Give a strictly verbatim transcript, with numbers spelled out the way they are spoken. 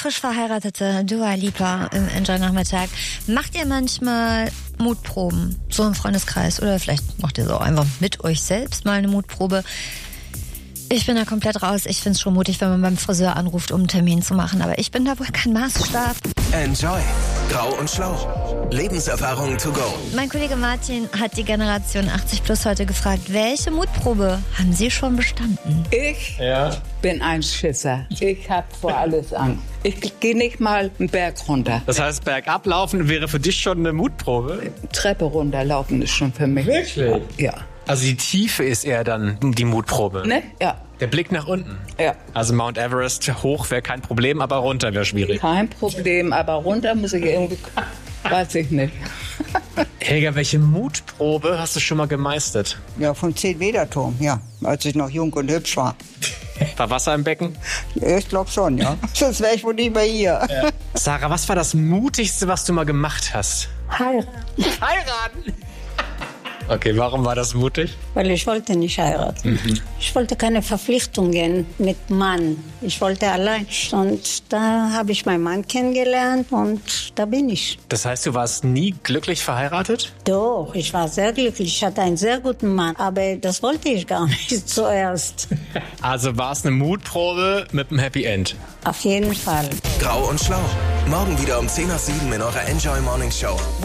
frisch verheiratete Dua Lipa im Enjoy-Nachmittag. Macht ihr manchmal Mutproben, so im Freundeskreis? Oder vielleicht macht ihr so einfach mit euch selbst mal eine Mutprobe? Ich bin da komplett raus. Ich find's schon mutig, wenn man beim Friseur anruft, um einen Termin zu machen. Aber ich bin da wohl kein Maßstab. Enjoy. Grau und Schlau. Lebenserfahrung to go. Mein Kollege Martin hat die Generation achtzig plus heute gefragt, welche Mutprobe haben Sie schon bestanden? Ich Ja. bin ein Schisser. Ich hab vor alles Angst. Ich gehe nicht mal einen Berg runter. Das heißt, bergab laufen wäre für dich schon eine Mutprobe? Treppe runterlaufen ist schon für mich. Wirklich? Ja. Also die Tiefe ist eher dann die Mutprobe. Ne? Ja. Der Blick nach unten. Ja. Also Mount Everest hoch wäre kein Problem, aber runter wäre schwierig. Kein Problem, aber runter muss ich irgendwie, weiß ich nicht. Helga, welche Mutprobe hast du schon mal gemeistert? Ja, vom zehn-Meter-Turm, ja, als ich noch jung und hübsch war. War Wasser im Becken? Ich glaube schon, ja. Sonst wäre ich wohl nicht mehr hier. Ja. Sarah, was war das Mutigste, was du mal gemacht hast? Heiraten. Heiraten? Okay, warum war das mutig? Weil ich wollte nicht heiraten. Mhm. Ich wollte keine Verpflichtungen mit Mann. Ich wollte allein. Und da habe ich meinen Mann kennengelernt und da bin ich. Das heißt, du warst nie glücklich verheiratet? Doch, ich war sehr glücklich. Ich hatte einen sehr guten Mann. Aber das wollte ich gar nicht zuerst. Also war es eine Mutprobe mit einem Happy End? Auf jeden Fall. Grau und Schlau. Morgen wieder um zehn nach sieben in eurer Enjoy Morning Show.